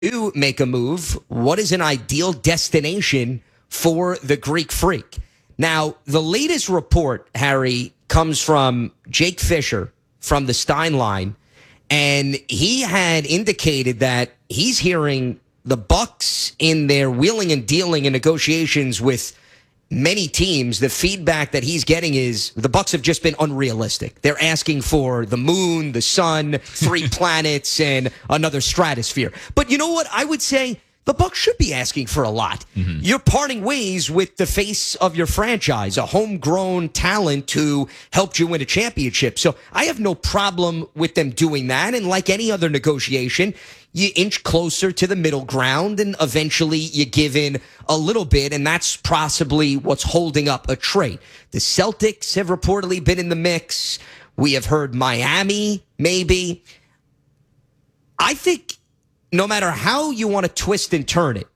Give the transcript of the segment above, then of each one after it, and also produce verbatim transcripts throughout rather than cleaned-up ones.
to make a move, what is an ideal destination for the Greek Freak? Now, the latest report, Harry, comes from Jake Fisher from the Stein line, and he had indicated that he's hearing the Bucks in their wheeling and dealing and negotiations with many teams. The feedback that he's getting is the Bucks have just been unrealistic. They're asking for the moon, the sun, three planets, and another stratosphere. But you know what? I would say the Bucks should be asking for a lot. Mm-hmm. You're parting ways with the face of your franchise, a homegrown talent who helped you win a championship. So I have no problem with them doing that. And like any other negotiation, you inch closer to the middle ground and eventually you give in a little bit. And that's possibly what's holding up a trade. The Celtics have reportedly been in the mix. We have heard Miami, maybe. I think no matter how you want to twist and turn it,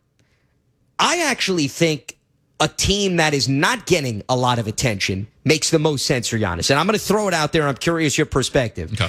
I actually think a team that is not getting a lot of attention makes the most sense for Giannis. And I'm going to throw it out there. I'm curious your perspective. Okay.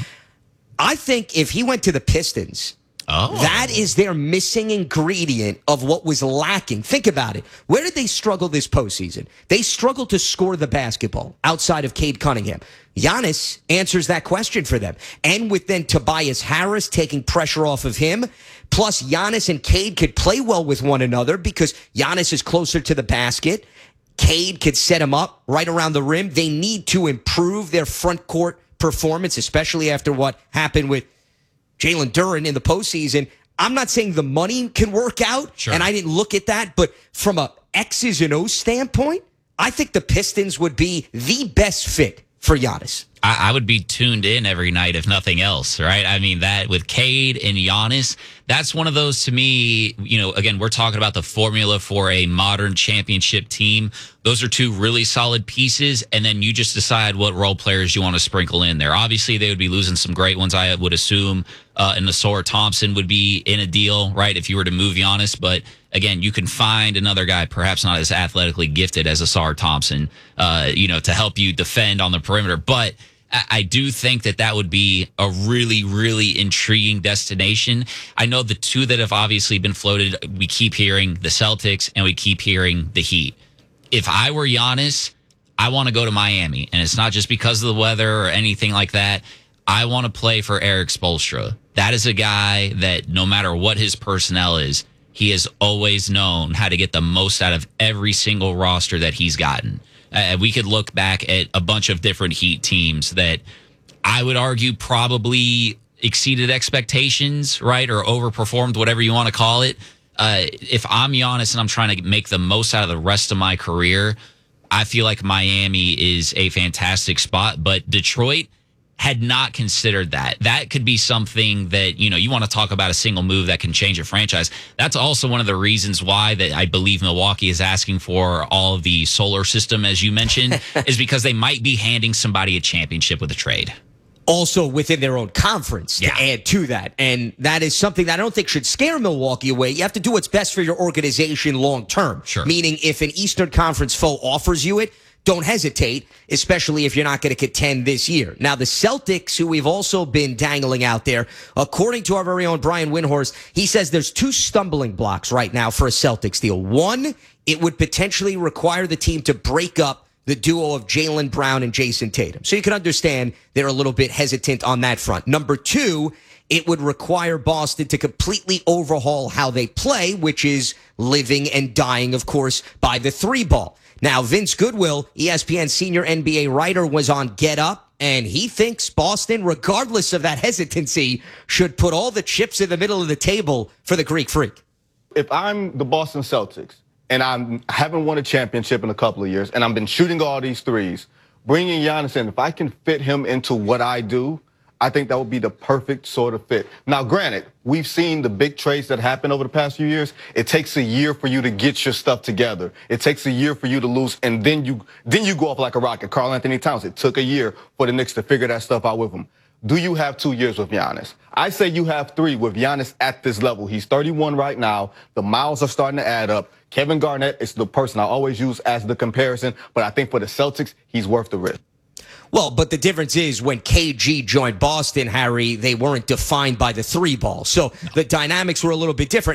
I think if he went to the Pistons, oh. that is their missing ingredient of what was lacking. Think about it. Where did they struggle this postseason? They struggled to score the basketball outside of Cade Cunningham. Giannis answers that question for them. And with then Tobias Harris taking pressure off of him, plus Giannis and Cade could play well with one another because Giannis is closer to the basket. Cade could set him up right around the rim. They need to improve their front court performance, especially after what happened with Jalen Duren in the postseason. I'm not saying the money can work out, sure. and I didn't look at that, but from a X's and O's standpoint, I think the Pistons would be the best fit for Giannis. I, I would be tuned in every night, if nothing else, right? I mean, that with Cade and Giannis, that's one of those to me, you know, again, we're talking about the formula for a modern championship team. Those are two really solid pieces, and then you just decide what role players you want to sprinkle in there. Obviously, they would be losing some great ones, I would assume, uh, and Nasor Thompson would be in a deal, right, if you were to move Giannis, but again, you can find another guy, perhaps not as athletically gifted as Asar Thompson, uh, you know, to help you defend on the perimeter. But I, I do think that that would be a really, really intriguing destination. I know the two that have obviously been floated, we keep hearing the Celtics and we keep hearing the Heat. If I were Giannis, I want to go to Miami. And it's not just because of the weather or anything like that. I want to play for Eric Spoelstra. That is a guy that no matter what his personnel is, he has always known how to get the most out of every single roster that he's gotten. Uh, we could look back at a bunch of different Heat teams that I would argue probably exceeded expectations, right, or overperformed, whatever you want to call it. Uh, if I'm Giannis and I'm trying to make the most out of the rest of my career, I feel like Miami is a fantastic spot. But Detroit had not considered that. That could be something that, you know, you want to talk about a single move that can change a franchise. That's also one of the reasons why that I believe Milwaukee is asking for all of the solar system, as you mentioned, is because they might be handing somebody a championship with a trade. Also within their own conference to yeah. add to that. And that is something that I don't think should scare Milwaukee away. You have to do what's best for your organization long term. Sure. Meaning if an Eastern Conference foe offers you it, don't hesitate, especially if you're not going to contend this year. Now, the Celtics, who we've also been dangling out there, according to our very own Brian Windhorst, he says there's two stumbling blocks right now for a Celtics deal. One, it would potentially require the team to break up the duo of Jaylen Brown and Jason Tatum. So you can understand they're a little bit hesitant on that front. Number two, it would require Boston to completely overhaul how they play, which is living and dying, of course, by the three ball. Now, Vince Goodwill, E S P N senior N B A writer, was on Get Up, and he thinks Boston, regardless of that hesitancy, should put all the chips in the middle of the table for the Greek Freak. If I'm the Boston Celtics and I haven't won a championship in a couple of years and I've been shooting all these threes, bringing Giannis in, if I can fit him into what I do, I think that would be the perfect sort of fit. Now, granted, we've seen the big trades that happen over the past few years. It takes a year for you to get your stuff together. It takes a year for you to lose, and then you then you go off like a rocket. Karl Anthony Towns, it took a year for the Knicks to figure that stuff out with him. Do you have two years with Giannis? I say you have three with Giannis at this level. He's thirty-one right now. The miles are starting to add up. Kevin Garnett is the person I always use as the comparison, but I think for the Celtics, he's worth the risk. Well, but the difference is when K G joined Boston, Harry, they weren't defined by the three ball. So the dynamics were a little bit different.